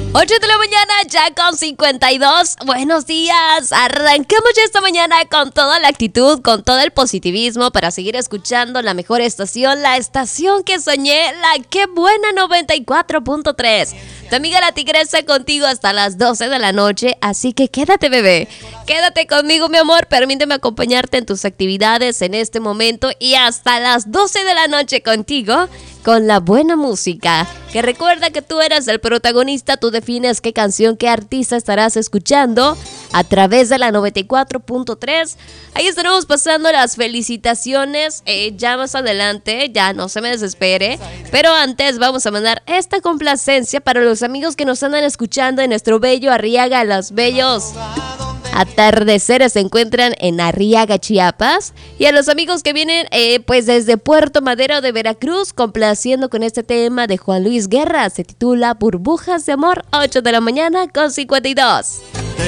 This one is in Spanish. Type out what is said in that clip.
8 de la mañana ya con 52. Buenos días. Arrancamos ya esta mañana con toda la actitud, con todo el positivismo para seguir escuchando la mejor estación, la estación que soñé, la que buena 94.3. Tu amiga la Tigresa contigo hasta las 12 de la noche, así que quédate, bebé. Quédate conmigo, mi amor. Permíteme acompañarte en tus actividades en este momento y hasta las 12 de la noche contigo con la buena música. Que recuerda que tú eres el protagonista, tú defines qué canción, qué artista estarás escuchando a través de la 94.3. Ahí estaremos pasando las felicitaciones ya más adelante, ya no se me desespere. Pero antes vamos a mandar esta complacencia para los amigos que nos andan escuchando en nuestro bello Arriaga, los bellos atardeceres se encuentran en Arriaga, Chiapas, y a los amigos que vienen pues desde Puerto Madero de Veracruz, complaciendo con este tema de Juan Luis Guerra, se titula Burbujas de Amor, 8 de la mañana con 52.